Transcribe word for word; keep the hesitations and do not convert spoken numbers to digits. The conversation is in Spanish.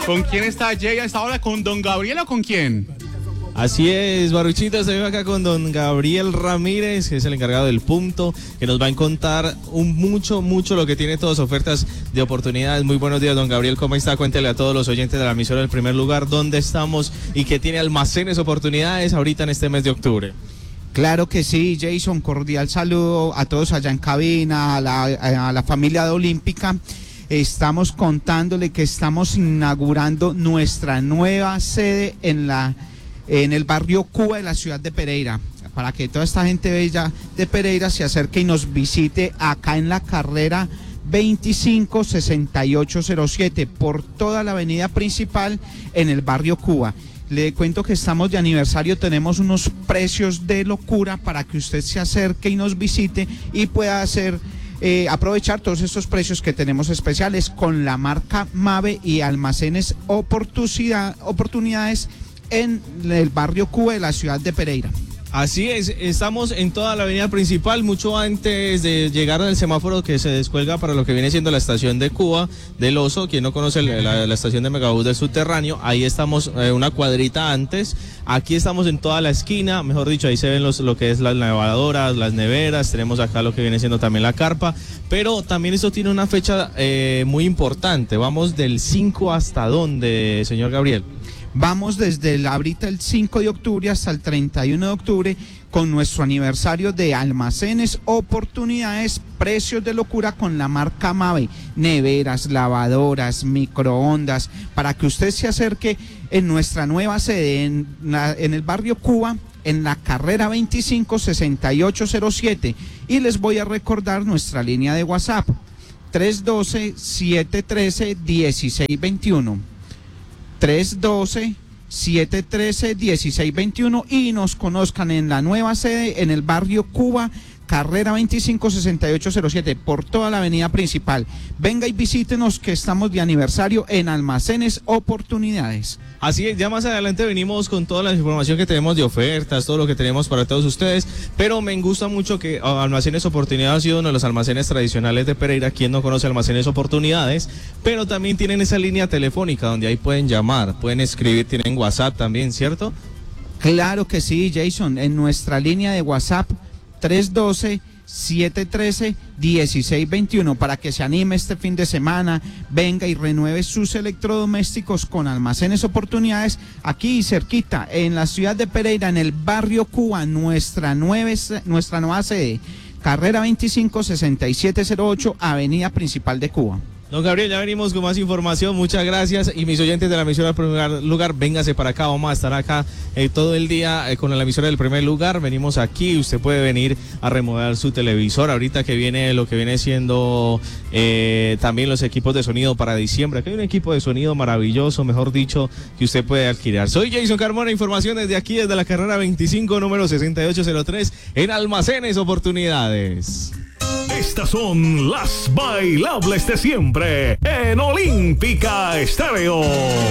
¿Con quién está Jay a esta hora? ¿Con don Gabriel o con quién? Así es, Baruchito, estoy acá con don Gabriel Ramírez, que es el encargado del punto, que nos va a contar un mucho, mucho lo que tiene todas ofertas de oportunidades. Muy buenos días, don Gabriel, ¿cómo está? Cuéntele a todos los oyentes de la emisora del Primer Lugar dónde estamos y que tiene almacenes oportunidades ahorita en este mes de octubre. Claro que sí, Jason, cordial saludo a todos allá en cabina, a la, a la familia de Olímpica. Estamos contándole que estamos inaugurando nuestra nueva sede en la en el barrio Cuba de la ciudad de Pereira, para que toda esta gente bella de Pereira se acerque y nos visite acá en la carrera veinticinco sesenta y ocho cero siete por toda la avenida principal en el barrio Cuba. Le cuento que estamos de aniversario, tenemos unos precios de locura para que usted se acerque y nos visite y pueda hacer eh, aprovechar todos estos precios que tenemos especiales con la marca Mave y almacenes oportunidades en el barrio Cuba de la ciudad de Pereira. Así es, estamos en toda la avenida principal, mucho antes de llegar al semáforo que se descuelga para lo que viene siendo la estación de Cuba del Oso. Quien no conoce la, la estación de Megabús del Subterráneo, ahí estamos eh, una cuadrita antes. Aquí estamos en toda la esquina, mejor dicho, ahí se ven los, lo que es las lavadoras, las neveras, tenemos acá lo que viene siendo también la carpa, pero también esto tiene una fecha eh, muy importante. Vamos del cinco hasta dónde, señor Gabriel. Vamos desde el, ahorita el cinco de octubre hasta el treinta y uno de octubre con nuestro aniversario de almacenes, oportunidades, precios de locura con la marca Mave, neveras, lavadoras, microondas, para que usted se acerque en nuestra nueva sede en, la, en el barrio Cuba, en la carrera veinticinco sesenta y ocho cero siete. Y les voy a recordar nuestra línea de WhatsApp, tres uno dos, siete uno tres, uno seis dos uno. tres uno dos, siete uno tres, uno seis dos uno y nos conozcan en la nueva sede en el barrio Cuba, carrera veinticinco sesenta y ocho cero siete por toda la avenida principal. Venga y visítenos que estamos de aniversario en almacenes oportunidades. Así es, ya más adelante venimos con toda la información que tenemos de ofertas, todo lo que tenemos para todos ustedes, pero me gusta mucho que Almacenes Oportunidades ha sido uno de los almacenes tradicionales de Pereira. Quien no conoce Almacenes Oportunidades, pero también tienen esa línea telefónica donde ahí pueden llamar, pueden escribir, tienen WhatsApp también, ¿cierto? Claro que sí, Jason, en nuestra línea de WhatsApp tres uno dos, siete uno tres, uno seis dos uno para que se anime este fin de semana, venga y renueve sus electrodomésticos con Almacenes Oportunidades aquí cerquita en la ciudad de Pereira, en el barrio Cuba, nuestra, nueve, nuestra nueva sede, carrera veinticinco sesenta y siete cero ocho, avenida principal de Cuba. Don Gabriel, ya venimos con más información, muchas gracias, y mis oyentes de la emisora del Primer Lugar, véngase para acá, vamos a estar acá eh, todo el día eh, con la emisora del Primer Lugar. Venimos aquí, usted puede venir a remodelar su televisor, ahorita que viene lo que viene siendo eh, también los equipos de sonido para diciembre. Aquí hay un equipo de sonido maravilloso, mejor dicho, que usted puede adquirir. Soy Jason Carmona, información desde aquí, desde la carrera veinticinco, número sesenta y ocho cero tres, en Almacenes Oportunidades. Estas son las bailables de siempre en Olímpica Estéreo.